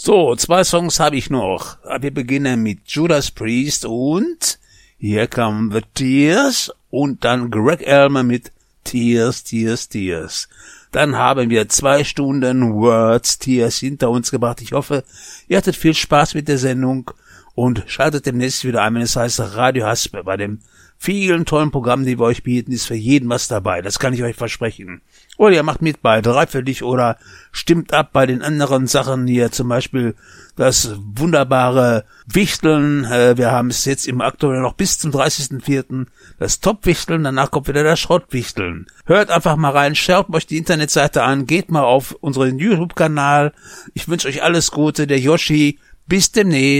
So, 2 Songs habe ich noch. Wir beginnen mit Judas Priest und Here Come the Tears und dann Greg Elmer mit Tears, Tears, Tears. Dann haben wir 2 Stunden Words, Tears hinter uns gebracht. Ich hoffe, ihr hattet viel Spaß mit der Sendung und schaltet demnächst wieder ein, wenn es heißt Radio Haspe. Bei den vielen tollen Programmen, die wir euch bieten, ist für jeden was dabei. Das kann ich euch versprechen. Oder ihr macht mit bei Drei für dich oder stimmt ab bei den anderen Sachen hier, zum Beispiel das wunderbare Wichteln. Wir haben es jetzt im aktuell noch bis zum 30.04. das Top-Wichteln, danach kommt wieder das Schrottwichteln. Hört einfach mal rein, schaut euch die Internetseite an, geht mal auf unseren YouTube-Kanal. Ich wünsche euch alles Gute, der Yoshi. Bis demnächst.